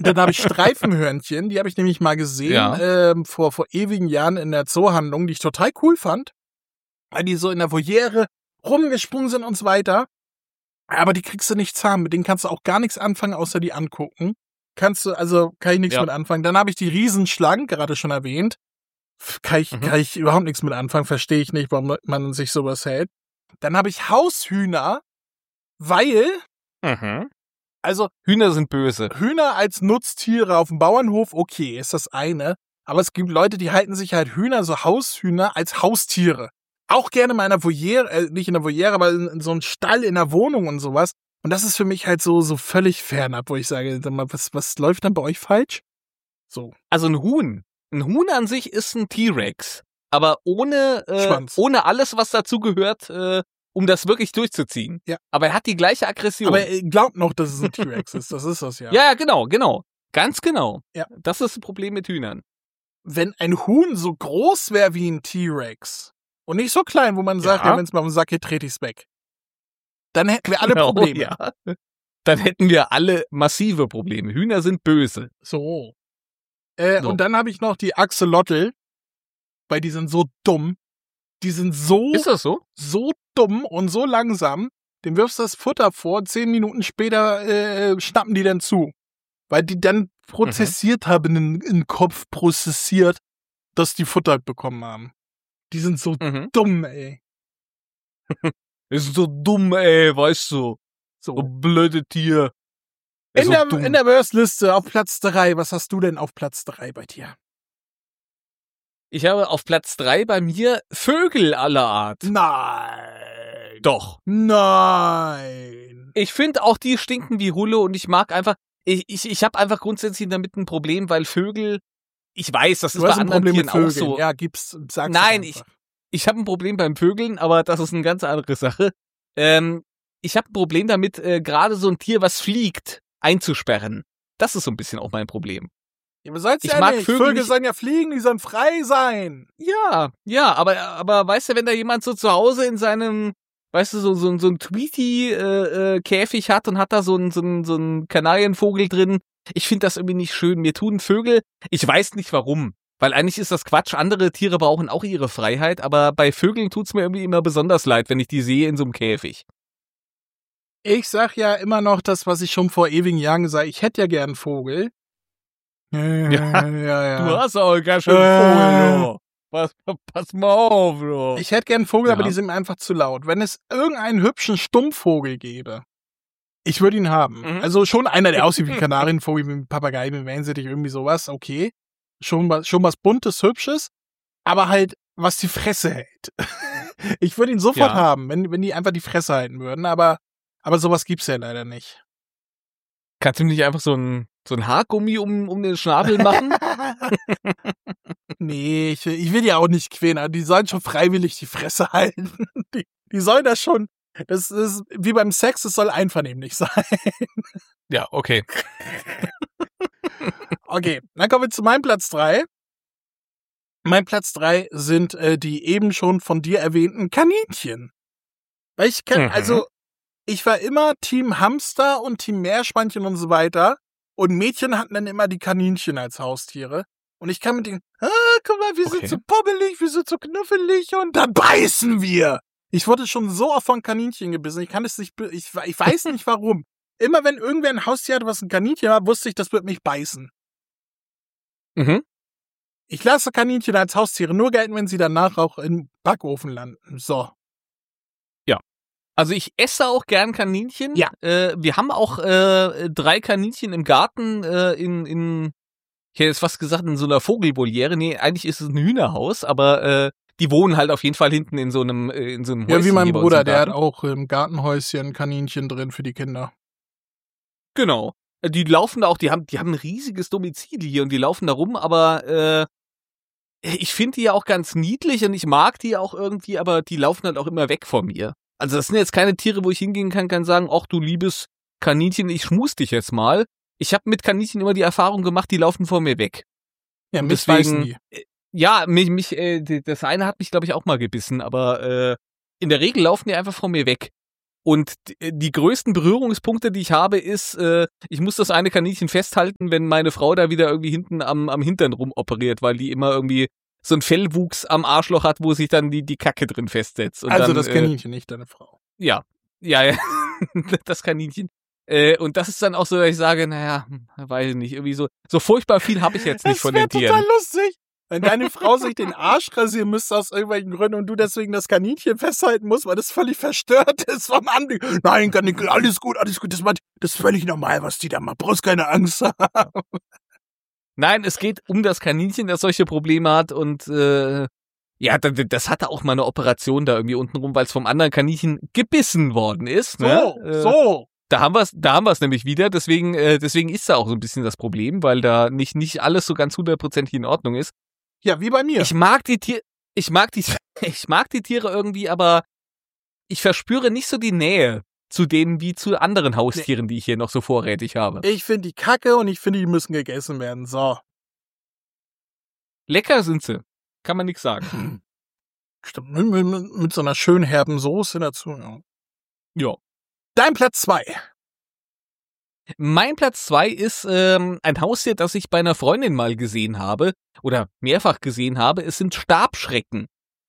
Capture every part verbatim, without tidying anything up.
dann habe ich Streifenhörnchen, die habe ich nämlich mal gesehen Ja. ähm, vor, vor ewigen Jahren in der Zoohandlung, die ich total cool fand, weil die so in der Voliere rumgesprungen sind und so weiter. Aber die kriegst du nicht zahm, mit denen kannst du auch gar nichts anfangen, außer die angucken. Kannst du, also kann ich nichts Ja. mit anfangen. Dann habe ich die Riesenschlangen, gerade schon erwähnt. Kann ich, Mhm. kann ich überhaupt nichts mit anfangen, verstehe ich nicht, warum man sich sowas hält. Dann habe ich Haushühner, weil, Mhm. also Hühner sind böse. Hühner als Nutztiere auf dem Bauernhof, okay, ist das eine. Aber es gibt Leute, die halten sich halt Hühner, so Haushühner, als Haustiere. Auch gerne mal in einer Voliere, äh, nicht in der Voliere, aber in, in so einem Stall in der Wohnung und sowas. Und das ist für mich halt so, so völlig fernab, wo ich sage, sag mal, was, was läuft dann bei euch falsch? So. Also ein Huhn. Ein Huhn an sich ist ein T-Rex. Aber ohne, äh, Schwanz. ohne alles, was dazu gehört, äh, um das wirklich durchzuziehen. Ja. Aber er hat die gleiche Aggression. Aber ihr glaubt noch, dass es ein T-Rex ist. Das ist das ja. ja, ja, genau, genau. Ganz genau. Ja. Das ist das Problem mit Hühnern. Wenn ein Huhn so groß wäre wie ein T-Rex und nicht so klein, wo man sagt, Ja. ja, wenn es mal auf den Sack geht, trete ich's weg. Dann hätten wir alle Genau, Probleme. Ja. Dann hätten wir alle massive Probleme. Hühner sind böse. So. Äh, So. Und dann habe ich noch die Axolotl, weil die sind so dumm. Die sind so, Ist das so? so dumm und so langsam. Dem wirfst du das Futter vor, zehn Minuten später äh, schnappen die dann zu. Weil die dann prozessiert haben, in den Kopf prozessiert, dass die Futter bekommen haben. Die sind so Mhm. dumm, ey. Ist so dumm, ey, weißt du. So So. blöde Tier. In, so der, dumm. in der Worst-Liste auf Platz drei. Was hast du denn auf Platz drei bei dir? Ich habe auf Platz drei bei mir Vögel aller Art. Nein. Doch. Nein. Ich finde auch die stinken wie Hulle und ich mag einfach, ich, ich, ich habe einfach grundsätzlich damit ein Problem, weil Vögel, ich weiß, das ist Du bei hast ein anderen Problem mit Tieren Vögeln. auch so. Ja, gib's, sag's Nein, einfach. Ich habe ein Problem beim Vögeln, aber das ist eine ganz andere Sache. Ähm, ich habe ein Problem damit, äh, gerade so ein Tier, was fliegt, einzusperren. Das ist so ein bisschen auch mein Problem. Ja, aber soll's Ich ja mag nicht. Vögel Vögel nicht- sollen ja fliegen, die sollen frei sein. Ja, ja, aber, aber weißt du, wenn da jemand so zu Hause in seinem, weißt du, so, so, so ein Tweety-Käfig hat und hat da so einen so einen- so einen Kanarienvogel drin, ich finde das irgendwie nicht schön. Mir tun Vögel, ich weiß nicht warum, weil eigentlich ist das Quatsch, andere Tiere brauchen auch ihre Freiheit, aber bei Vögeln tut's mir irgendwie immer besonders leid, wenn ich die sehe in so einem Käfig. Ich sag ja immer noch das, was ich schon vor ewigen Jahren gesagt habe. Ich hätte ja gern einen Vogel. Ja, Ja, ja, ja. Du hast auch ganz schön Äh. Vogel, du. Pass, pass mal auf, du. Ich hätte gern einen Vogel, Ja. aber die sind mir einfach zu laut. Wenn es irgendeinen hübschen Stummvogel gäbe, ich würde ihn haben. Mhm. Also schon einer, der aussieht wie ein Kanarienvogel, wie ein Papagei, wie ein Wellensittich, irgendwie sowas, okay. Schon was, schon was Buntes, Hübsches, aber halt, was die Fresse hält. Ich würde ihn sofort Ja. haben, wenn, wenn die einfach die Fresse halten würden, aber, aber sowas gibt's ja leider nicht. Kannst du nicht einfach so ein, so ein Haargummi um, um den Schnabel machen? Nee, ich, ich will die auch nicht quälen, aber die sollen schon freiwillig die Fresse halten. Die, die sollen das schon, das ist wie beim Sex, es soll einvernehmlich sein. Ja, okay. Okay, dann kommen wir zu meinem Platz drei. Mein Platz drei sind äh, die eben schon von dir erwähnten Kaninchen. Weil ich kann, Mhm. also, ich war immer Team Hamster und Team Meerschweinchen und so weiter. Und Mädchen hatten dann immer die Kaninchen als Haustiere. Und ich kann mit denen, ah, guck mal, wir Okay. sind so pobbelig, wir sind so knuffelig und dann beißen wir. Ich wurde schon so oft von Kaninchen gebissen. Ich kann es nicht, be- ich, ich weiß nicht warum. Immer wenn irgendwer ein Haustier hat, was ein Kaninchen hat, wusste ich, das wird mich beißen. Mhm. Ich lasse Kaninchen als Haustiere nur gelten, wenn sie danach auch im Backofen landen. So. Also ich esse auch gern Kaninchen. Ja. Äh, wir haben auch äh, drei Kaninchen im Garten äh, in, in, ich hätte jetzt fast gesagt, in so einer Vogelvoliere. Nee, eigentlich ist es ein Hühnerhaus, aber äh, die wohnen halt auf jeden Fall hinten in so einem, äh, in so einem Häuschen. Ja, wie mein hier bei uns Bruder, im der hat Garten. auch im Gartenhäuschen Kaninchen drin für die Kinder. Genau. Äh, Die laufen da auch, die haben, die haben ein riesiges Domizil hier und die laufen da rum, aber äh, ich finde die ja auch ganz niedlich und ich mag die auch irgendwie, aber die laufen halt auch immer weg von mir. Also das sind jetzt keine Tiere, wo ich hingehen kann, kann sagen, ach du liebes Kaninchen, ich schmus dich jetzt mal. Ich habe mit Kaninchen immer die Erfahrung gemacht, die laufen vor mir weg. Ja, Und mich deswegen- beißen die. Ja, mich, mich äh, die- das eine hat mich, glaube ich, auch mal gebissen, aber äh, in der Regel laufen die einfach vor mir weg. Und die größten Berührungspunkte, die ich habe, ist, äh, ich muss das eine Kaninchen festhalten, wenn meine Frau da wieder irgendwie hinten am, am Hintern rumoperiert, weil die immer irgendwie so ein Fellwuchs am Arschloch hat, wo sich dann die, die Kacke drin festsetzt. Und also dann, das Kaninchen, äh, nicht deine Frau. Ja, ja, ja, das Kaninchen. Äh, und das ist dann auch so, dass ich sage, naja, weiß ich nicht, irgendwie so, so furchtbar viel habe ich jetzt nicht das von den Tieren. Das wäre total lustig. Wenn deine Frau sich den Arsch rasieren müsste aus irgendwelchen Gründen und du deswegen das Kaninchen festhalten musst, weil das völlig verstört ist vom Anblick. Nein, Kaninchen, alles gut, alles gut. Das, war, das ist völlig normal, was die da macht. Brauchst keine Angst haben. Nein, es geht um das Kaninchen, das solche Probleme hat und äh, ja, das hatte auch mal eine Operation da irgendwie unten rum, weil es vom anderen Kaninchen gebissen worden ist. Ne? So, äh, so. Da haben wir es, da haben wir es nämlich wieder. Deswegen, äh, deswegen ist da auch so ein bisschen das Problem, weil da nicht nicht alles so ganz hundertprozentig in Ordnung ist. Ja, wie bei mir. Ich mag die Tiere, ich mag die, ich mag die Tiere irgendwie, aber ich verspüre nicht so die Nähe zu denen wie zu anderen Haustieren, nee. die ich hier noch so vorrätig habe. Ich finde die kacke und ich finde, die müssen gegessen werden. So. Lecker sind sie. Kann man nichts sagen. Stimmt, mit, mit, mit so einer schönen herben Soße dazu. Ja. Ja. Dein Platz zwei. Mein Platz zwei ist ähm, ein Haustier, das ich bei einer Freundin mal gesehen habe oder mehrfach gesehen habe. Es sind Stabschrecken.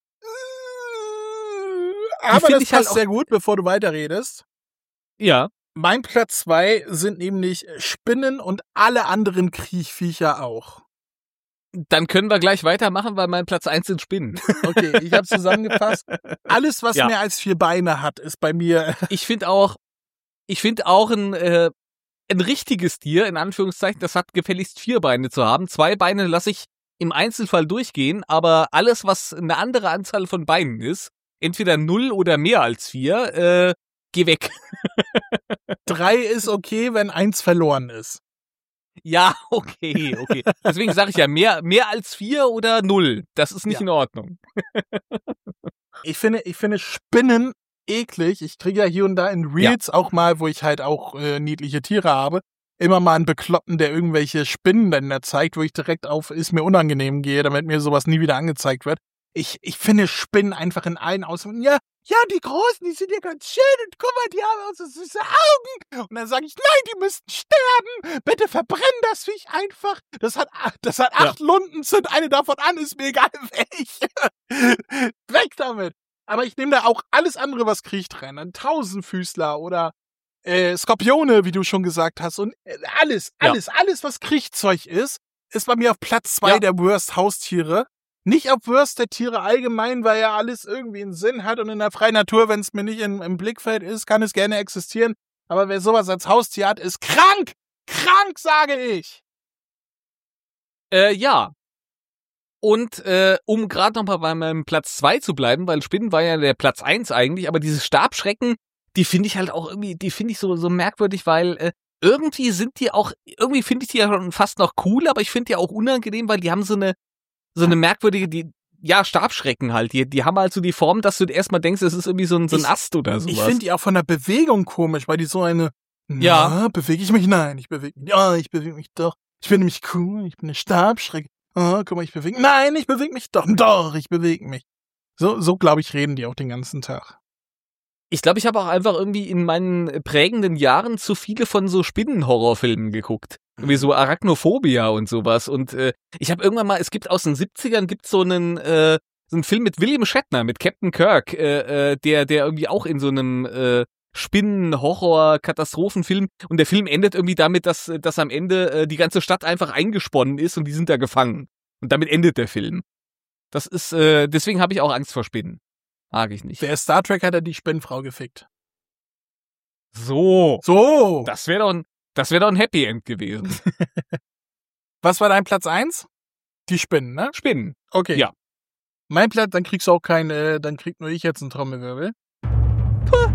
Aber das passt halt sehr gut, bevor du weiterredest. Ja. Mein Platz zwei sind nämlich Spinnen und alle anderen Kriechviecher auch. Dann können wir gleich weitermachen, weil mein Platz eins sind Spinnen. Okay, ich habe zusammengefasst. Alles, was ja. mehr als vier Beine hat, ist bei mir. Ich finde auch, ich finde auch ein, äh, ein richtiges Tier, in Anführungszeichen, das hat gefälligst vier Beine zu haben. Zwei Beine lasse ich im Einzelfall durchgehen, aber alles, was eine andere Anzahl von Beinen ist, entweder null oder mehr als vier, äh, geh weg. Drei ist okay, wenn eins verloren ist. Ja, okay, okay. Deswegen sage ich ja, mehr, mehr als vier oder null. Das ist nicht ja. in Ordnung. Ich finde, ich finde Spinnen eklig. Ich kriege ja hier und da in Reels ja. auch mal, wo ich halt auch äh, niedliche Tiere habe, immer mal einen Bekloppten, der irgendwelche Spinnen dann da zeigt, wo ich direkt auf ist mir unangenehm gehe, damit mir sowas nie wieder angezeigt wird. Ich, ich finde Spinnen einfach in allen Ausmaßen. Ja, ja, die Großen, die sind ja ganz schön und guck mal, die haben auch so süße Augen. Und dann sage ich, nein, die müssten sterben. Bitte verbrenn das Viech einfach. Das hat, das hat acht ja. Lunden, zünd eine davon an, ist mir egal welche. Weg damit. Aber ich nehme da auch alles andere, was kriecht, rein. Ein Tausendfüßler oder äh, Skorpione, wie du schon gesagt hast. Und äh, alles, alles, ja. alles, was Kriechzeug ist, ist bei mir auf Platz zwei ja. der Worst Haustiere. Nicht auf Worst der Tiere allgemein, weil ja alles irgendwie einen Sinn hat und in der freien Natur, wenn es mir nicht in, im Blickfeld ist, kann es gerne existieren. Aber wer sowas als Haustier hat, ist krank! Krank, sage ich! Äh, ja. Und äh, um gerade noch mal bei meinem Platz zwei zu bleiben, weil Spinnen war ja der Platz eins eigentlich, aber diese Stabschrecken, die finde ich halt auch irgendwie, die finde ich so, so merkwürdig, weil äh, irgendwie sind die auch, irgendwie finde ich die ja schon fast noch cool, aber ich finde die auch unangenehm, weil die haben so eine so eine merkwürdige, die, ja, Stabschrecken halt. Die, die haben halt so die Form, dass du erstmal denkst, es ist irgendwie so ein, so ein Ast oder sowas. Ich finde die auch von der Bewegung komisch, weil die so eine, ja, na, bewege ich mich? Nein, ich bewege mich, ja, ich bewege mich doch. Ich bin nämlich cool, ich bin eine Stabschrecke. Oh, guck mal, ich bewege mich. Nein, ich bewege mich doch. Doch, ich bewege mich. So, so glaube ich, reden die auch den ganzen Tag. Ich glaube, ich habe auch einfach irgendwie in meinen prägenden Jahren zu viele von so Spinnenhorrorfilmen geguckt. Irgendwie so Arachnophobia und sowas. Und äh, ich habe irgendwann mal, es gibt aus den siebzigern gibt so einen äh, so einen Film mit William Shatner, mit Captain Kirk, äh, äh, der der irgendwie auch in so einem äh, Spinnen-Horror-Katastrophenfilm, und der Film endet irgendwie damit, dass dass am Ende äh, die ganze Stadt einfach eingesponnen ist und die sind da gefangen. Und damit endet der Film. Das ist, äh, deswegen habe ich auch Angst vor Spinnen. Mag ich nicht. Der Star Trek hat ja die Spinnenfrau gefickt. So. So. Das wäre doch ein, das wäre doch ein Happy End gewesen. Was war dein Platz eins? Die Spinnen, ne? Spinnen. Okay. Ja. Mein Platz, dann kriegst du auch keinen, äh, dann krieg nur ich jetzt einen Trommelwirbel. Puh.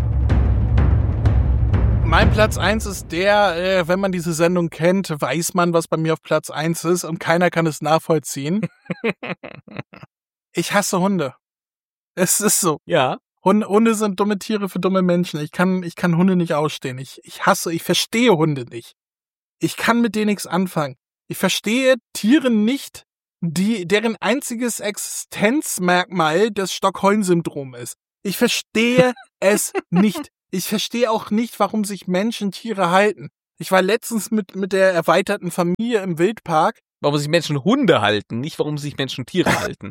Mein Platz eins ist der, äh, wenn man diese Sendung kennt, weiß man, was bei mir auf Platz eins ist und keiner kann es nachvollziehen. Ich hasse Hunde. Es ist so. Ja. Hunde, Hunde sind dumme Tiere für dumme Menschen. Ich kann, ich kann Hunde nicht ausstehen. Ich, ich hasse, ich verstehe Hunde nicht. Ich kann mit denen nichts anfangen. Ich verstehe Tiere nicht, die, deren einziges Existenzmerkmal das Stockholm-Syndrom ist. Ich verstehe es nicht. ich verstehe auch nicht, warum sich Menschen Tiere halten. Ich war letztens mit, mit der erweiterten Familie im Wildpark. Warum sich Menschen Hunde halten, nicht warum sich Menschen Tiere halten.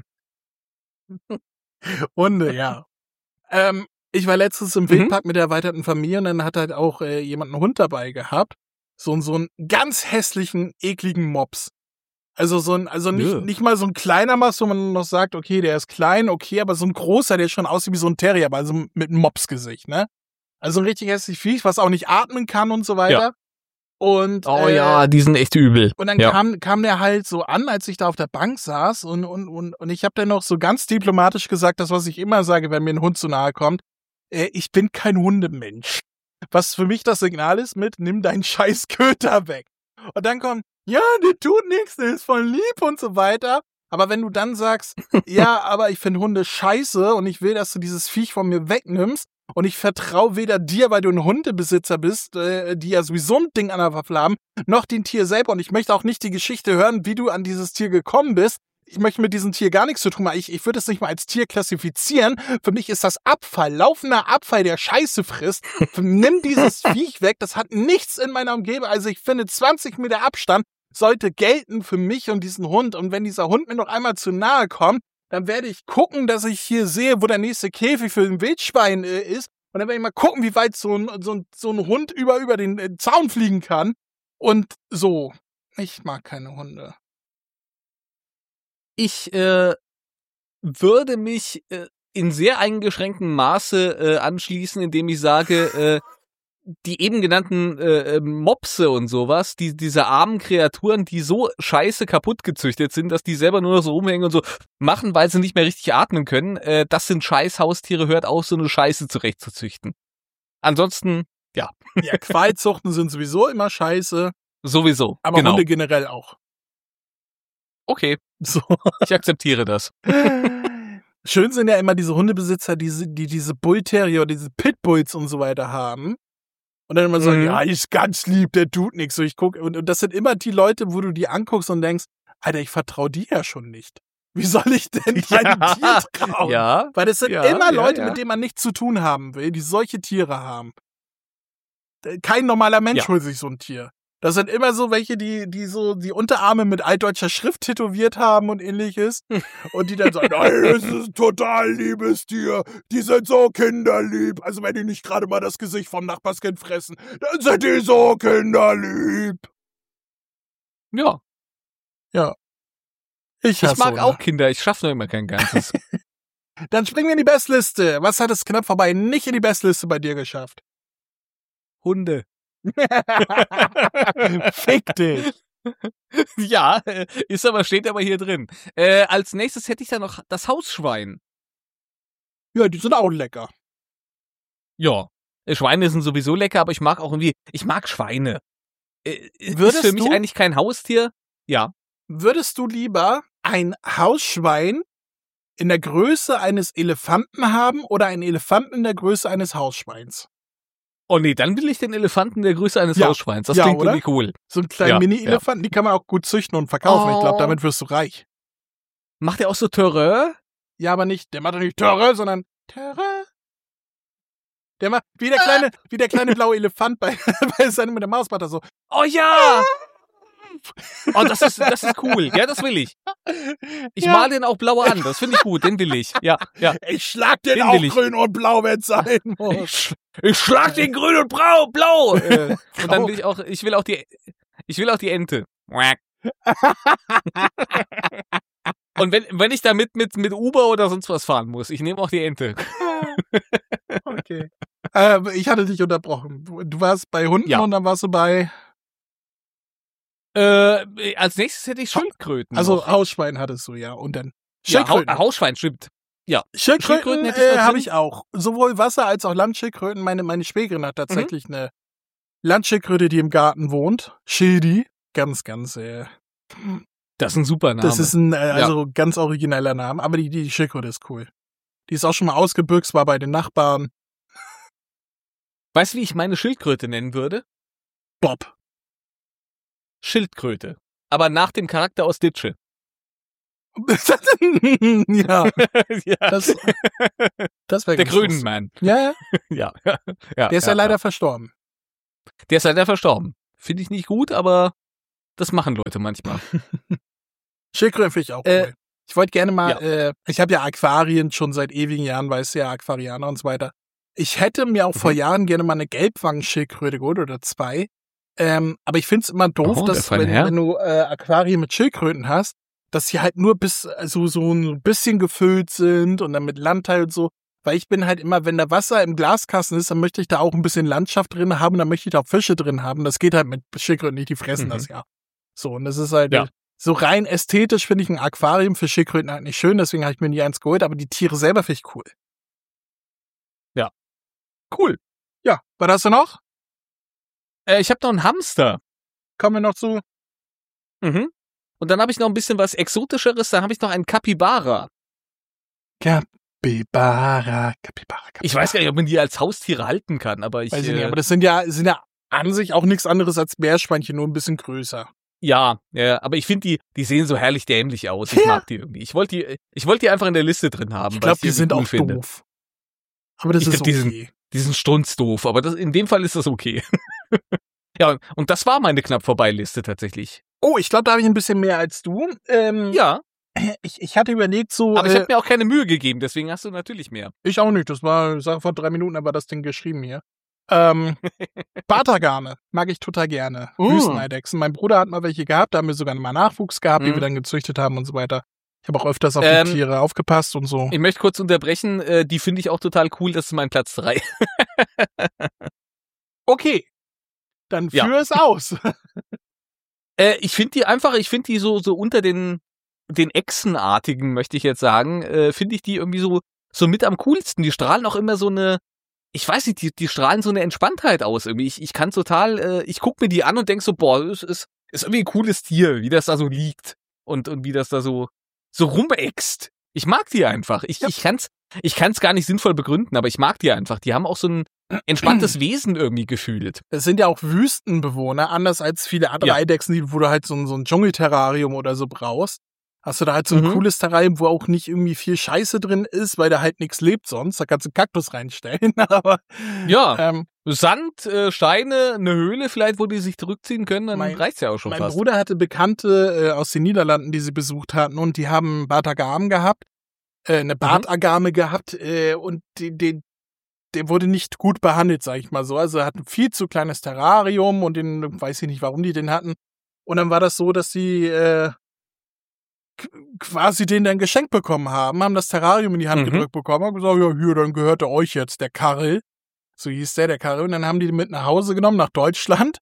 Hunde, ja. ähm, ich war letztens im Mhm. Wildpark mit der erweiterten Familie und dann hat halt auch äh, jemand einen Hund dabei gehabt. So, so einen ganz hässlichen, ekligen Mops. Also so ein, also nicht, Nö. nicht mal so ein kleiner Mops, wo man noch sagt, okay, der ist klein, okay, aber so ein großer, der schon aussieht wie so ein Terrier, aber also mit einem Mopsgesicht, ne? Also ein richtig hässliches Viech, was auch nicht atmen kann und so weiter. Ja. Und, Oh äh, ja, die sind echt übel. und dann ja. kam, kam der halt so an, als ich da auf der Bank saß und, und, und, und ich habe dann noch so ganz diplomatisch gesagt, das, was ich immer sage, wenn mir ein Hund zu nahe kommt, äh, ich bin kein Hundemensch. Was für mich das Signal ist mit, nimm deinen scheiß Köter weg. Und dann kommt, ja, der tut nichts, der ist voll lieb und so weiter. Aber wenn du dann sagst, ja, aber ich finde Hunde scheiße und ich will, dass du dieses Viech von mir wegnimmst und ich vertraue weder dir, weil du ein Hundebesitzer bist, äh, die ja sowieso ein Ding an der Waffel haben, noch dem Tier selber. Und ich möchte auch nicht die Geschichte hören, wie du an dieses Tier gekommen bist. Ich möchte mit diesem Tier gar nichts zu tun haben. Ich, ich würde es nicht mal als Tier klassifizieren. Für mich ist das Abfall, laufender Abfall, der Scheiße frisst. Nimm dieses Viech weg. Das hat nichts in meiner Umgebung. Also ich finde, zwanzig Meter Abstand sollte gelten für mich und diesen Hund. Und wenn dieser Hund mir noch einmal zu nahe kommt, dann werde ich gucken, dass ich hier sehe, wo der nächste Käfig für ein Wildschwein äh, ist. Und dann werde ich mal gucken, wie weit so ein, so ein, so ein Hund über, über den äh, Zaun fliegen kann. Und so. Ich mag keine Hunde. Ich äh, würde mich äh, in sehr eingeschränktem Maße äh, anschließen, indem ich sage, äh, die eben genannten äh, Mopse und sowas, die, diese armen Kreaturen, die so scheiße kaputt gezüchtet sind, dass die selber nur noch so rumhängen und so machen, weil sie nicht mehr richtig atmen können, äh, das sind scheiß Haustiere, hört auf, so eine Scheiße zurechtzuzüchten. Ansonsten, ja. Ja, Qualzuchten sind sowieso immer scheiße. Sowieso, Aber genau. Hunde generell auch. Okay, So. ich akzeptiere das. Schön sind ja immer diese Hundebesitzer, die, die diese Bullterrier oder diese Pitbulls und so weiter haben. Und dann immer sagen, Mhm. ja, ist ganz lieb, der tut nichts. So, ich guck, und, und das sind immer die Leute, wo du die anguckst und denkst, Alter, ich vertraue dir ja schon nicht. Wie soll ich denn deinem Ja, Tier trauen? Ja, Weil das sind ja, immer ja, Leute, ja. mit denen man nichts zu tun haben will, die solche Tiere haben. Kein normaler Mensch Ja. holt sich so ein Tier. Das sind immer so welche, die, die so die Unterarme mit altdeutscher Schrift tätowiert haben und ähnliches. Und die dann sagen, nein, das ist ein total liebes Tier. Die sind so kinderlieb. Also wenn die nicht gerade mal das Gesicht vom Nachbarskind fressen, dann sind die so kinderlieb. ja. Ja. Ich, Ich hasse mag Hunde. auch Kinder, ich schaffe nur immer kein Ganzes. Dann springen wir in die Bestliste. Was hat es knapp vorbei nicht in die Bestliste bei dir geschafft? Hunde. Fick dich. Ja, äh, ist aber, steht aber hier drin. Äh, als nächstes hätte ich dann noch das Hausschwein. Ja, die sind auch lecker. Ja. Äh, Schweine sind sowieso lecker, aber ich mag auch irgendwie, ich mag Schweine. Äh, Würdest ist für mich du- eigentlich kein Haustier. Ja. Würdest du lieber ein Hausschwein in der Größe eines Elefanten haben oder einen Elefanten in der Größe eines Hausschweins? Oh nee, dann will ich den Elefanten der Größe eines Ja. Hausschweins. Das Ja, klingt oder? irgendwie cool. So einen kleinen Ja, Mini-Elefanten, die kann man auch gut züchten und verkaufen. Ich glaube, Oh. damit wirst du reich. Macht er auch so Terreur? Ja, aber nicht, der macht doch nicht Terror, sondern Terror. Der macht, wie der kleine, wie der kleine blaue Elefant bei, bei seinem mit der Maus macht er so. Oh ja! Oh, das ist, das ist cool. Ja, das will ich. Ich Ja. mal den auch blau an. Das finde ich gut. Den will ich. Ja, ja. Ich schlag den, Den auch will ich. grün und blau, wenn's sein muss. Ich, sch- ich schlag den grün und blau, blau. Äh, und dann will ich auch, ich will auch die, ich will auch die Ente. Quack. Und wenn, wenn ich damit mit, mit Uber oder sonst was fahren muss, ich nehme auch die Ente. Okay. äh, ich hatte dich unterbrochen. Du, du warst bei Hunden Ja. und dann warst du bei, Äh, als nächstes hätte ich Schildkröten. also noch. Hausschwein hattest du, ja. Und dann ja, Hau- Schildkröten. Hausschwein, stimmt. Schildkröten, Schildkröten hätte ich äh, noch habe drin. ich auch. Sowohl Wasser- als auch Landschildkröten. Meine, meine Schwägerin hat tatsächlich eine Landschildkröte, die im Garten wohnt. Schildi. Ganz, ganz, äh, Das ist ein super Name. das ist ein, äh, also ganz origineller Name. Aber die, die Schildkröte ist cool. Die ist auch schon mal ausgebüxt, war bei den Nachbarn. Weißt du, wie ich meine Schildkröte nennen würde? Bob. Schildkröte. Aber nach dem Charakter aus Ditsche. ja, ja. das, das wäre Der Grünenmann. Ja, ja. ja. ja. der ist ja, ja leider ja. verstorben. Der ist leider verstorben. Finde ich nicht gut, aber das machen Leute manchmal. Schildkröten finde ich auch cool. Äh, ich wollte gerne mal, ja. äh, ich habe ja Aquarien schon seit ewigen Jahren, weißt du ja, Aquarianer und so weiter. Ich hätte mir auch mhm. vor Jahren gerne mal eine Gelbwangenschildkröte geholt oder zwei. Ähm, aber ich finde es immer doof, oh, dass wenn, wenn du äh, Aquarien mit Schildkröten hast, dass sie halt nur bis also so ein bisschen gefüllt sind und dann mit Landteil und so. Weil ich bin halt immer, wenn da Wasser im Glaskasten ist, dann möchte ich da auch ein bisschen Landschaft drin haben, dann möchte ich da auch Fische drin haben. Das geht halt mit Schildkröten nicht, die fressen mhm. das ja. So, und das ist halt ja. so rein ästhetisch finde ich ein Aquarium für Schildkröten halt nicht schön, deswegen habe ich mir nie eins geholt, aber die Tiere selber finde ich cool. Ja. Cool. Ja, was hast du noch? Äh, ich habe noch einen Hamster. Kommen wir noch zu. Mhm. Und dann habe ich noch ein bisschen was Exotischeres, da habe ich noch einen Capybara. Capybara, Capybara, Capybara. Ich weiß gar nicht, ob man die als Haustiere halten kann, aber ich... Weiß ich äh, nicht, aber das sind ja, sind ja an sich auch nichts anderes als Meerschweinchen, nur ein bisschen größer. Ja, ja, aber ich finde, die, die sehen so herrlich dämlich aus. Ich ja. mag die irgendwie. Ich wollte die, ich wollte die einfach in der Liste drin haben. Ich glaube, die sind cool auch finde. doof. Aber das ich ist glaub, okay. Die sind, die sind strunzdoof, aber das, in dem Fall ist das okay. ja, und das war meine knapp vorbei Liste tatsächlich. Oh, ich glaube, da habe ich ein bisschen mehr als du. Ähm, ja. Ich, ich hatte überlegt so... Aber ich äh, habe mir auch keine Mühe gegeben, deswegen hast du natürlich mehr. Ich auch nicht, das war, Sache vor drei Minuten, aber das Ding geschrieben hier. Ähm, Bartagame mag ich total gerne. Uh. Wüsteneidechsen. Mein Bruder hat mal welche gehabt, da haben wir sogar mal Nachwuchs gehabt, mm. die wir dann gezüchtet haben und so weiter. Ich habe auch öfters auf ähm, die Tiere aufgepasst und so. Ich möchte kurz unterbrechen, äh, die finde ich auch total cool, das ist mein Platz drei. Okay, dann führ ja. es aus. äh, ich finde die einfach, ich finde die so, so unter den, den Echsenartigen, möchte ich jetzt sagen, äh, finde ich die irgendwie so, so mit am coolsten. Die strahlen auch immer so eine, ich weiß nicht, die, die strahlen so eine Entspanntheit aus irgendwie. Ich, ich kann total, äh, ich guck mir die an und denk so, boah, das ist, ist irgendwie ein cooles Tier, wie das da so liegt und, und wie das da so, so rumäxt. Ich mag die einfach. Ich, ja. ich kann's, ich kann's gar nicht sinnvoll begründen, aber ich mag die einfach. Die haben auch so ein entspanntes Wesen irgendwie gefühlt. Das sind ja auch Wüstenbewohner, anders als viele andere ja. Eidechsen, wo du halt so ein, so ein Dschungelterrarium oder so brauchst. Hast du da halt so ein mhm. cooles Terrarium, wo auch nicht irgendwie viel Scheiße drin ist, weil da halt nichts lebt sonst. Da kannst du einen Kaktus reinstellen. Aber ja, ähm, Sand, äh, Steine, eine Höhle vielleicht, wo die sich zurückziehen können, dann mein, reicht's ja auch schon mein fast. Mein Bruder hatte Bekannte äh, aus den Niederlanden, die sie besucht hatten und die haben Bartagame gehabt, äh, eine Bartagame mhm. gehabt äh, und die, die, der wurde nicht gut behandelt, sag ich mal so. Also er hat ein viel zu kleines Terrarium und den, weiß ich nicht, warum die den hatten. Und dann war das so, dass sie äh, quasi den dann geschenkt bekommen haben, haben das Terrarium in die Hand mhm. gedrückt bekommen, haben gesagt, ja, hier, dann gehört er euch jetzt, der Karl. So hieß der, der Karl. Und dann haben die den mit nach Hause genommen, nach Deutschland.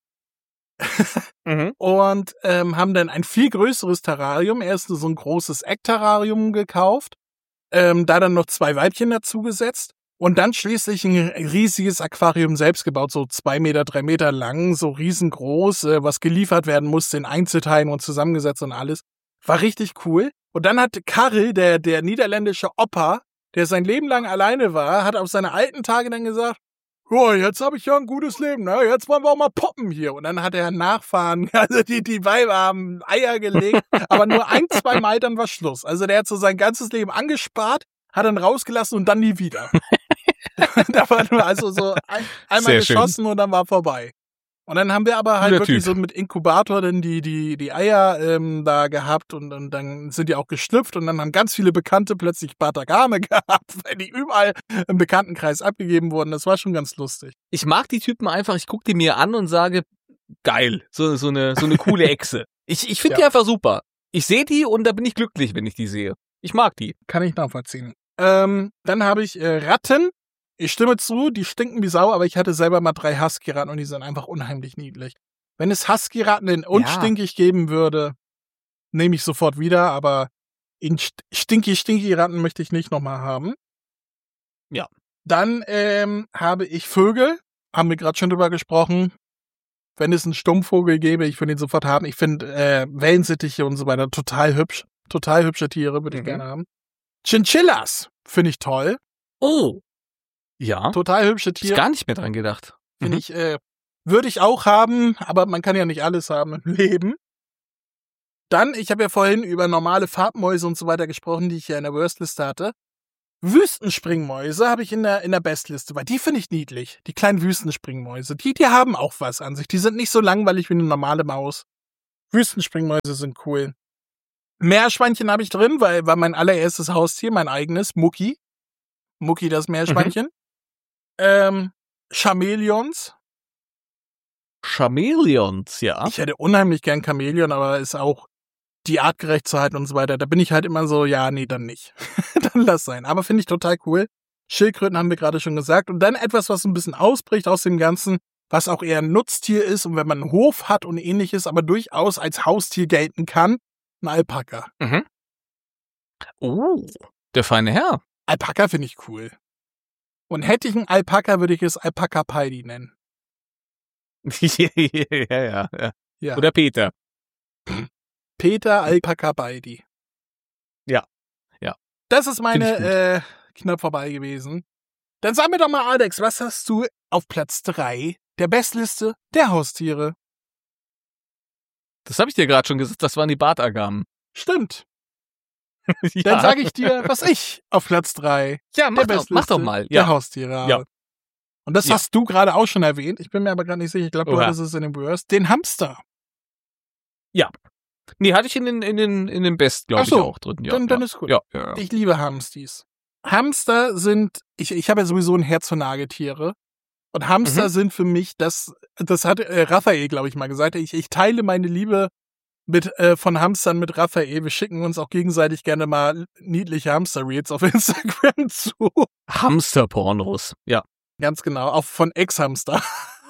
mhm. Und ähm, haben dann ein viel größeres Terrarium, erst so ein großes Eckterrarium gekauft, ähm, da dann noch zwei Weibchen dazugesetzt und dann schließlich ein riesiges Aquarium selbst gebaut, so zwei Meter, drei Meter lang, so riesengroß, äh, was geliefert werden musste in Einzelteilen und zusammengesetzt und alles. War richtig cool. Und dann hat Karl, der, der niederländische Opa, der sein Leben lang alleine war, hat auf seine alten Tage dann gesagt, oh, jetzt habe ich ja ein gutes Leben, ne? Jetzt wollen wir auch mal poppen hier. Und dann hat er Nachfahren, also die, die Weiber haben Eier gelegt, aber nur ein, zwei Mal, dann war Schluss. Also der hat so sein ganzes Leben angespart, hat dann rausgelassen und dann nie wieder. Da war nur also so ein, einmal Sehr geschossen schön. Und dann war vorbei. Und dann haben wir aber halt Guter wirklich typ. so mit Inkubator dann die, die, die Eier ähm, da gehabt und, und dann sind die auch geschlüpft und dann haben ganz viele Bekannte plötzlich Bartagame gehabt, weil die überall im Bekanntenkreis abgegeben wurden. Das war schon ganz lustig. Ich mag die Typen einfach, ich gucke die mir an und sage, geil, so, so, eine, so eine coole Echse. Ich, ich finde ja. die einfach super. Ich sehe die und da bin ich glücklich, wenn ich die sehe. Ich mag die. Kann ich nachvollziehen. Ähm, dann habe ich äh, Ratten. Ich stimme zu, die stinken wie Sau, aber ich hatte selber mal drei Husky-Ratten und die sind einfach unheimlich niedlich. Wenn es Husky-Ratten in unstinkig ja. geben würde, nehme ich sofort wieder, aber in stinky-stinky-Ratten möchte ich nicht nochmal haben. Ja. Dann ähm, habe ich Vögel, haben wir gerade schon drüber gesprochen. Wenn es einen Stummvogel gäbe, ich würde ihn sofort haben. Ich finde äh, Wellensittiche und so weiter total hübsch. Total hübsche Tiere würde ich mhm. gerne haben. Chinchillas finde ich toll. Oh. Ja. Total hübsche Tiere. Ist gar nicht mehr dran gedacht. Finde mhm. ich, äh, würde ich auch haben, aber man kann ja nicht alles haben im Leben. Dann, ich habe ja vorhin über normale Farbmäuse und so weiter gesprochen, die ich ja in der Worstliste hatte. Wüstenspringmäuse habe ich in der, in der Bestliste, weil die finde ich niedlich. Die kleinen Wüstenspringmäuse. Die, die haben auch was an sich. Die sind nicht so langweilig wie eine normale Maus. Wüstenspringmäuse sind cool. Meerschweinchen habe ich drin, weil war mein allererstes Haustier, mein eigenes, Mucki. Mucki, das Meerschweinchen. Mhm. Ähm, Chamäleons. Chamäleons, ja. Ich hätte unheimlich gern Chamäleon, aber ist auch die artgerecht zu halten und so weiter. Da bin ich halt immer so, ja, nee, dann nicht. Dann lass sein. Aber finde ich total cool. Schildkröten haben wir gerade schon gesagt. Und dann etwas, was ein bisschen ausbricht aus dem Ganzen, was auch eher ein Nutztier ist und wenn man einen Hof hat und ähnliches, aber durchaus als Haustier gelten kann, ein Alpaka. Mhm. Oh, der feine Herr. Alpaka finde ich cool. Und hätte ich einen Alpaka, würde ich es Alpaka Peidi nennen. ja, ja, ja, ja. Oder Peter. Peter Alpaka Peidi. Ja, ja. Das ist meine äh, knapp vorbei gewesen. Dann sag mir doch mal, Alex, was hast du auf Platz drei der Bestliste der Haustiere? Das habe ich dir gerade schon gesagt, das waren die Bartagamen. Stimmt. ja. Dann sage ich dir, was ich auf Platz drei ja, mach, der doch, mach doch mal. Ja. der Haustiere habe. Ja. Und das ja. hast du gerade auch schon erwähnt. Ich bin mir aber gerade nicht sicher. Ich glaube, du Oha. hattest es in den Worst. Den Hamster. Ja. Nee, hatte ich in den, in den, in den Best, glaube so, ich, auch drin. Ja, dann, ja. dann ist gut. Ja, ja, ja. Ich liebe Hamstis. Hamster sind, ich, ich habe ja sowieso ein Herz für Nagetiere. Und Hamster mhm. sind für mich, das, das hat äh, Raphael, glaube ich, mal gesagt. Ich, ich teile meine Liebe mit, äh, von Hamstern mit Raphael. Wir schicken uns auch gegenseitig gerne mal niedliche Hamster-Reels auf Instagram zu. Hamster-Pornos, ja. Ganz genau, auch von Ex-Hamster.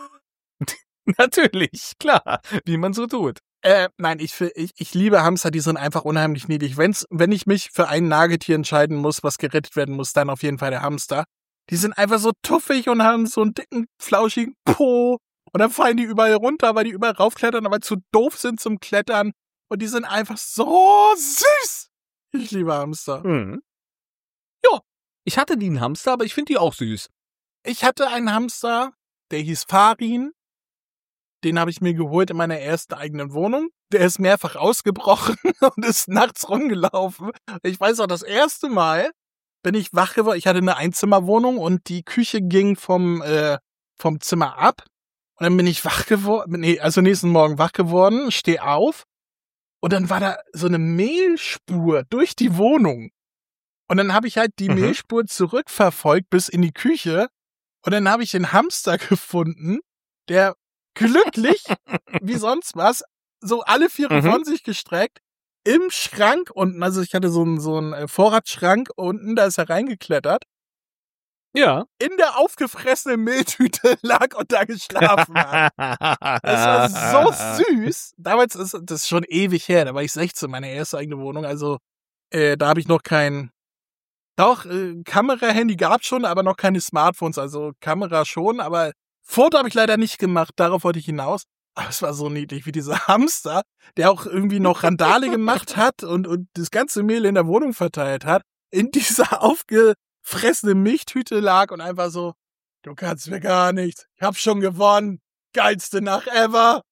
Natürlich, klar, wie man so tut. Äh, nein, ich, ich, ich liebe Hamster, die sind einfach unheimlich niedlich. Wenn's, wenn ich mich für ein Nagetier entscheiden muss, was gerettet werden muss, dann auf jeden Fall der Hamster. Die sind einfach so tuffig und haben so einen dicken, flauschigen Po. Und dann fallen die überall runter, weil die überall raufklettern, aber zu doof sind zum Klettern. Und die sind einfach so süß. Ich liebe Hamster. Mhm. Ja, ich hatte nie einen Hamster, aber ich finde die auch süß. Ich hatte einen Hamster, der hieß Farin. Den habe ich mir geholt in meiner ersten eigenen Wohnung. Der ist mehrfach ausgebrochen und ist nachts rumgelaufen. Ich weiß auch, das erste Mal bin ich wach geworden. Ich hatte eine Einzimmerwohnung und die Küche ging vom, äh, vom Zimmer ab. Und dann bin ich wach geworden, nee, also nächsten Morgen wach geworden, stehe auf. Und dann war da so eine Mehlspur durch die Wohnung. Und dann habe ich halt die mhm. Mehlspur zurückverfolgt bis in die Küche. Und dann habe ich den Hamster gefunden, der glücklich, wie sonst was, so alle Viere mhm. von sich gestreckt, im Schrank unten, also ich hatte so einen, so einen Vorratsschrank unten, da ist er reingeklettert. Ja. In der aufgefressenen Mehltüte lag und da geschlafen hat. Das war so süß. Damals ist das schon ewig her, da war ich sechzehn, meine erste eigene Wohnung, also äh, da habe ich noch kein, doch, äh, Kamera-Handy gab's schon, aber noch keine Smartphones, also Kamera schon, aber Foto habe ich leider nicht gemacht, darauf wollte ich hinaus. Aber es war so niedlich, wie dieser Hamster, der auch irgendwie noch Randale gemacht hat und, und das ganze Mehl in der Wohnung verteilt hat, in dieser aufgefressenen Milchtüte lag und einfach so, du kannst mir gar nichts, ich hab schon gewonnen, geilste Nacht ever.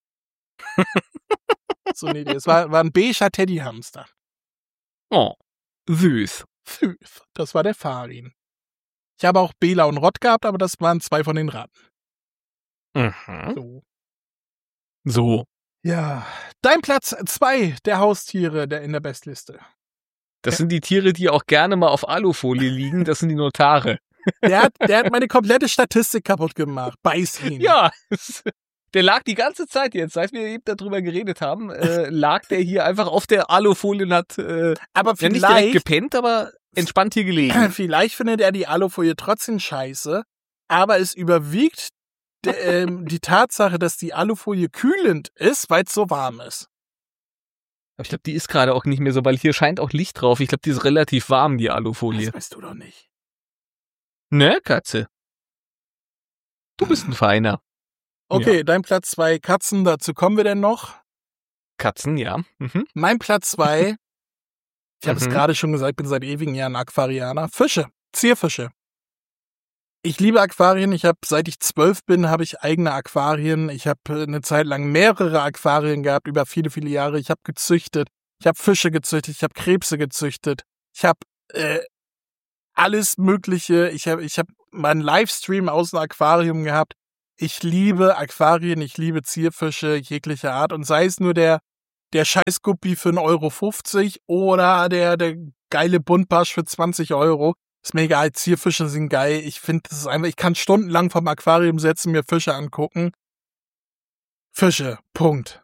So niedlich, es war, war ein beiger Teddyhamster. Oh, süß. Süß, das war der Farin. Ich habe auch Bela und Rott gehabt, aber das waren zwei von den Ratten. Mhm. So. So. Ja. Dein Platz zwei der Haustiere der in der Bestliste. Das sind die Tiere, die auch gerne mal auf Alufolie liegen. Das sind die Notare. Der hat, der hat meine komplette Statistik kaputt gemacht. Beißhin. Ja. Der lag die ganze Zeit jetzt, seit wir eben darüber geredet haben, äh, lag der hier einfach auf der Alufolie und hat äh, aber vielleicht, ja nicht direkt gepennt, aber entspannt hier gelegen. Vielleicht findet er die Alufolie trotzdem scheiße, aber es überwiegt de, ähm, die Tatsache, dass die Alufolie kühlend ist, weil es so warm ist. Aber ich glaube, die ist gerade auch nicht mehr so, weil hier scheint auch Licht drauf. Ich glaube, die ist relativ warm, die Alufolie. Das weißt du doch nicht. Ne, Katze? Du bist ein Feiner. Okay, ja. Dein Platz zwei Katzen, dazu kommen wir denn noch. Katzen, ja. Mhm. Mein Platz zwei, ich habe mhm. es gerade schon gesagt, ich bin seit ewigen Jahren Aquarianer. Fische, Zierfische. Ich liebe Aquarien. Ich habe, seit ich zwölf bin, habe ich eigene Aquarien. Ich habe eine Zeit lang mehrere Aquarien gehabt, über viele, viele Jahre. Ich habe gezüchtet. Ich habe Fische gezüchtet. Ich habe Krebse gezüchtet. Ich habe äh, alles Mögliche. Ich habe ich hab meinen Livestream aus dem Aquarium gehabt. Ich liebe Aquarien. Ich liebe Zierfische jeglicher Art. Und sei es nur der, der Scheißguppi für einen Euro fünfzig oder der, der geile Buntbarsch für zwanzig Euro. Ist mir egal, Zierfische sind geil. Ich finde, das ist einfach, ich kann stundenlang vom Aquarium setzen, mir Fische angucken. Fische, Punkt.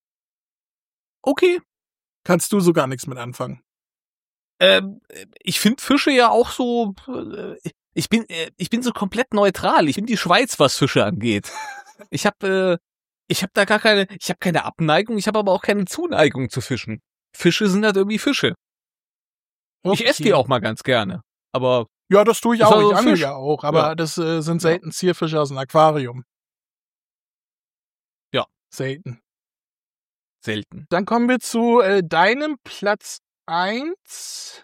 Okay. Kannst du so gar nichts mit anfangen. Ähm, ich finde Fische ja auch so, äh, ich bin, äh, ich bin so komplett neutral. Ich bin die Schweiz, was Fische angeht. Ich habe, äh, ich habe da gar keine, ich habe keine Abneigung, ich habe aber auch keine Zuneigung zu Fischen. Fische sind halt irgendwie Fische. Okay. Ich esse die auch mal ganz gerne. Aber ja, das tue ich ist auch. also Ich angel Fisch. ja auch. Aber Ja. das äh, sind selten Zierfische aus dem Aquarium. Ja. Selten. Selten. Dann kommen wir zu äh, deinem Platz eins.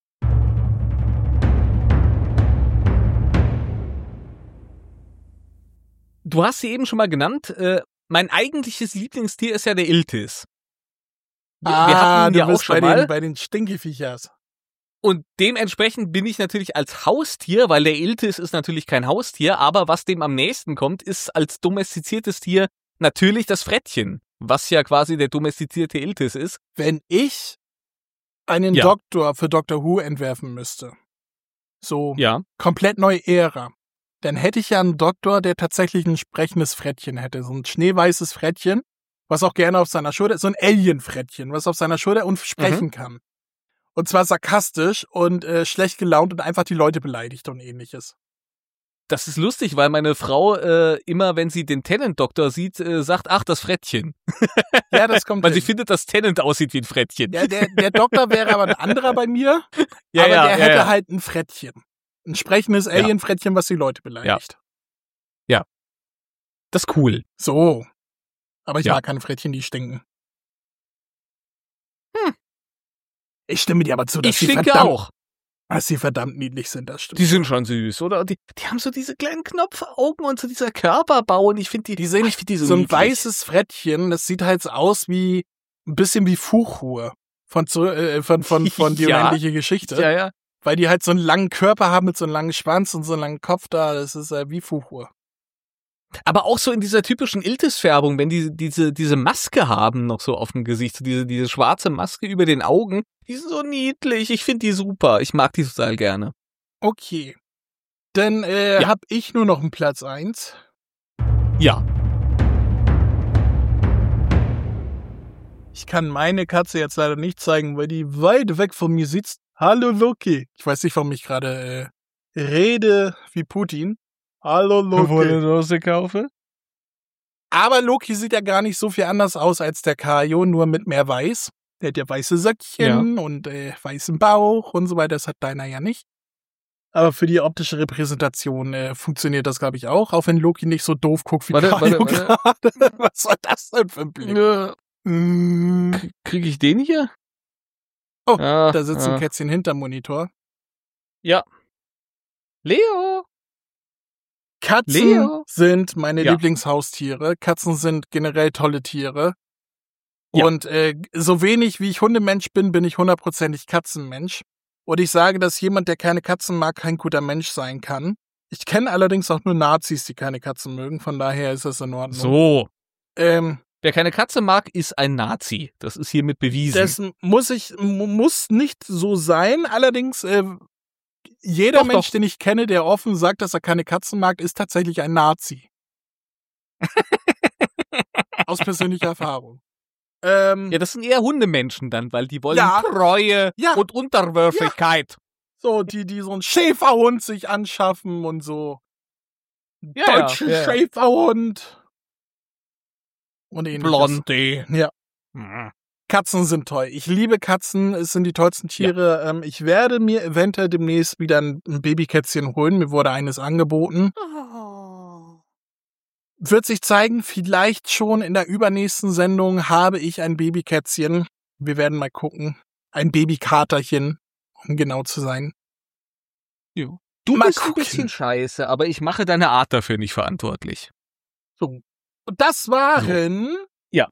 Du hast sie eben schon mal genannt. Äh, mein eigentliches Lieblingstier ist ja der Iltis. Wir, ah, wir hatten ihn du ja auch bist schon bei mal. den, bei den Stinkeviechers. Und dementsprechend bin ich natürlich als Haustier, weil der Iltis ist natürlich kein Haustier, aber was dem am nächsten kommt, ist als domestiziertes Tier natürlich das Frettchen, was ja quasi der domestizierte Iltis ist. Wenn ich einen Ja. Doktor für Doctor Who entwerfen müsste, so Ja. komplett neue Ära, dann hätte ich ja einen Doktor, der tatsächlich ein sprechendes Frettchen hätte. So ein schneeweißes Frettchen, was auch gerne auf seiner Schulter, so ein Alien-Frettchen, was auf seiner Schulter und sprechen Mhm. kann. Und zwar sarkastisch und äh, schlecht gelaunt und einfach die Leute beleidigt und ähnliches. Das ist lustig, weil meine Frau äh, immer, wenn sie den Tennant-Doktor sieht, äh, sagt, ach, das Frettchen. Ja, das kommt Weil sie hin. findet, dass Tennant aussieht wie ein Frettchen. Ja, der, der Doktor wäre aber ein anderer bei mir, Ja, aber ja, der ja, hätte ja. halt ein Frettchen. Ein sprechendes Alien-Frettchen, was die Leute beleidigt. Das ist cool. So. Aber ich Ja. mag keine Frettchen, die stinken. Hm. Ich stimme dir aber zu, dass Ich sie stinke verdammt, auch. dass sie verdammt niedlich sind, das stimmt. Die sind schon süß, oder? Die, die haben so diese kleinen Knopfaugen und so dieser Körperbau und ich finde die, Die sehen oh, ich find die so, so ein niedlich. weißes Frettchen, das sieht halt so aus wie, ein bisschen wie Fuchruhe von, zu- äh, von, von, von die Ja. unendliche Geschichte. Ja, ja. Weil die halt so einen langen Körper haben mit so einem langen Schwanz und so einem langen Kopf da, das ist äh, wie Fuchruhe. Aber auch so in dieser typischen Iltis-Färbung, wenn die diese, diese Maske haben noch so auf dem Gesicht, so diese, diese schwarze Maske über den Augen, die sind so niedlich. Ich finde die super. Ich mag die total gerne. Okay. Dann äh, Ja. hab ich nur noch einen Platz eins. Ja. Ich kann meine Katze jetzt leider nicht zeigen, weil die weit weg von mir sitzt. Hallo Loki. Ich weiß nicht, warum ich gerade äh, rede wie Putin. Hallo Loki. Dose kaufe? Aber Loki sieht ja gar nicht so viel anders aus als der Kaio, nur mit mehr Weiß. Der hat ja weiße Söckchen und äh, weißen Bauch und so weiter. Das hat deiner ja nicht. Aber für die optische Repräsentation äh, funktioniert das, glaube ich, auch. Auch wenn Loki nicht so doof guckt wie Warte, Kaio warte, gerade. Was war das denn für ein Blick? Äh, Mm. k- Krieg ich den hier? Oh, Ah, Da sitzt ein ah. Kätzchen hinterm Monitor. Ja. Leo. Katzen Leo? sind meine Ja. Lieblingshaustiere. Katzen sind generell tolle Tiere. Ja. Und äh, so wenig wie ich Hundemensch bin, bin ich hundertprozentig Katzenmensch. Und ich sage, dass jemand, der keine Katzen mag, kein guter Mensch sein kann. Ich kenne allerdings auch nur Nazis, die keine Katzen mögen. Von daher ist das in Ordnung. So. Ähm, Wer keine Katze mag, ist ein Nazi. Das ist hiermit bewiesen. das muss ich mu- muss nicht so sein. Allerdings äh, jeder Doch, Mensch, doch. den ich kenne, der offen sagt, dass er keine Katzen mag, ist tatsächlich ein Nazi. Aus persönlicher Erfahrung. Ähm, Ja, das sind eher Hundemenschen dann, weil die wollen Ja. Treue Ja. und Unterwürfigkeit. So, die, die so einen Schäferhund sich anschaffen und so. Ja, Deutschen ja, ja. Schäferhund. Und ähnliches. Blondie. Ja. Mhm. Katzen sind toll. Ich liebe Katzen. Es sind die tollsten Tiere. Ähm, ich werde mir eventuell demnächst wieder ein, ein Babykätzchen holen. Mir wurde eines angeboten. Wird sich zeigen, vielleicht schon in der übernächsten Sendung habe ich ein Babykätzchen. Wir werden mal gucken. Ein Babykaterchen, um genau zu sein. Jo. Du Mal bist ein gucken. bisschen scheiße, aber ich mache deine Art dafür nicht verantwortlich. So. Und das waren... Ja.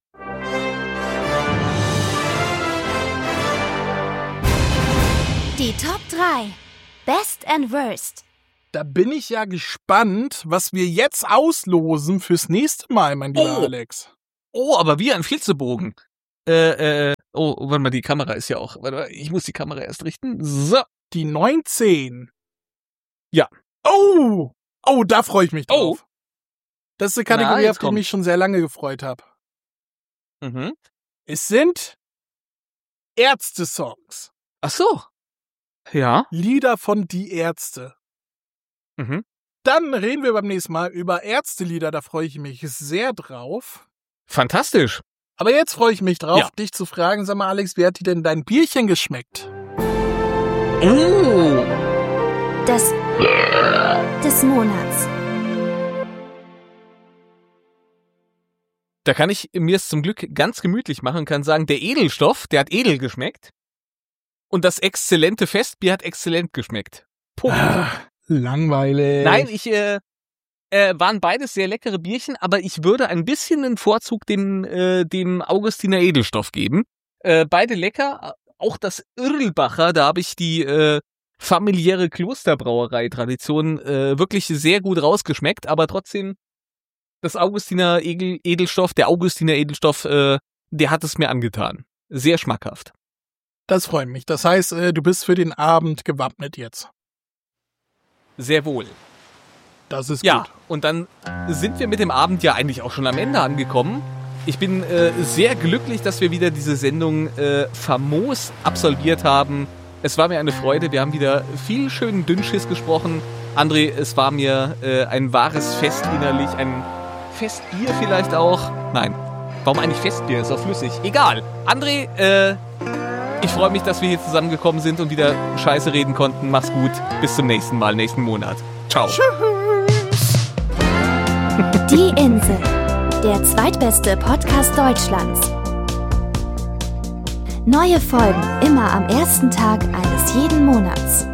Die Top drei. Best and Worst. Da bin ich ja gespannt, was wir jetzt auslosen fürs nächste Mal, mein lieber Oh. Alex. Oh, aber wie ein Flitzebogen. Äh, äh, oh, warte mal, die Kamera ist ja auch. Warte mal, ich muss die Kamera erst richten. So. Die neunzehn. Ja. Oh! Oh, da freue ich mich drauf. Oh. Das ist eine Na, Kategorie, jetzt auf die ich kommt's. mich schon sehr lange gefreut habe. Mhm. Es sind Ärzte-Songs. Ach so. Ja. Lieder von Die Ärzte. Mhm. Dann reden wir beim nächsten Mal über Ärztelieder, da freue ich mich sehr drauf. Fantastisch. Aber jetzt freue ich mich drauf, Ja. dich zu fragen, sag mal Alex, wie hat dir denn dein Bierchen geschmeckt? Oh. Das des Monats. Da kann ich mir es zum Glück ganz gemütlich machen und kann sagen, der Edelstoff, der hat edel geschmeckt. Und das exzellente Festbier hat exzellent geschmeckt. Punkt. Langweilig. Nein, ich, äh, äh, waren beides sehr leckere Bierchen, aber ich würde ein bisschen den Vorzug dem, äh, dem Augustiner Edelstoff geben. Äh, beide lecker, auch das Irlbacher, da habe ich die, äh, familiäre Klosterbrauerei-Tradition, äh, wirklich sehr gut rausgeschmeckt, aber trotzdem, das Augustiner Edel, Edelstoff, der Augustiner Edelstoff, äh, der hat es mir angetan. Sehr schmackhaft. Das freut mich. Das heißt, äh, du bist für den Abend gewappnet jetzt. Sehr wohl. Das ist Ja, gut. und dann sind wir mit dem Abend ja eigentlich auch schon am Ende angekommen. Ich bin äh, sehr glücklich, dass wir wieder diese Sendung äh, famos absolviert haben. Es war mir eine Freude. Wir haben wieder viel schönen Dünnschiss gesprochen. André, es war mir äh, ein wahres Fest innerlich. Ein Festbier vielleicht auch. Nein, warum eigentlich Festbier? Ist doch flüssig. Egal. André, äh, ich freue mich, dass wir hier zusammengekommen sind und wieder Scheiße reden konnten. Mach's gut. Bis zum nächsten Mal, nächsten Monat. Ciao. Die Insel. Der zweitbeste Podcast Deutschlands. Neue Folgen immer am ersten Tag eines jeden Monats.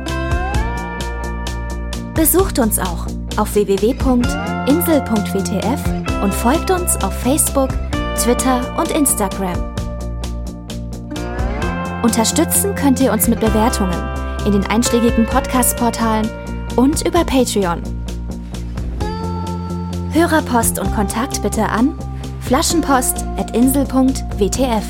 Besucht uns auch auf w w w punkt insel punkt w t f und folgt uns auf Facebook, Twitter und Instagram. Unterstützen könnt ihr uns mit Bewertungen in den einschlägigen Podcast-Portalen und über Patreon. Hörerpost und Kontakt bitte an flaschenpost at insel punkt w t f.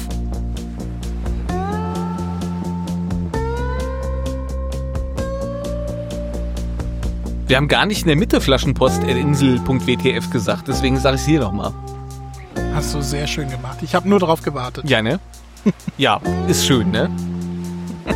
Wir haben gar nicht in der Mitte Flaschenpost at insel punkt w t f gesagt, deswegen sage ich es hier nochmal. Hast du sehr schön gemacht. Ich habe nur darauf gewartet. Ja, ne? Ja, ist schön, ne?